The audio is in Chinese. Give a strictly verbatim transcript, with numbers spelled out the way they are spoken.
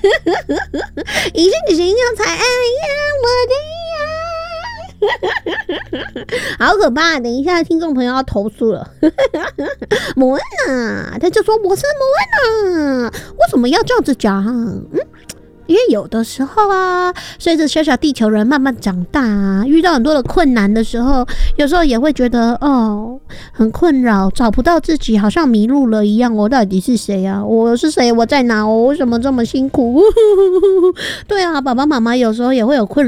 以上的声音要才爱呀，我的呀，好可怕！等一下，听众朋友要投诉了。摩恩娜，他就说我是摩恩娜，为什么要这样子讲？嗯。因为有的时候啊，随着小小地球人慢慢长大啊，遇到很多的困难的时候，有时候也会觉得哦，很困扰，找不到自己，好像迷路了一样。我到底是谁啊？我是谁？我在哪？我为什么这么辛苦？对啊，爸爸妈妈有时候也会有困扰。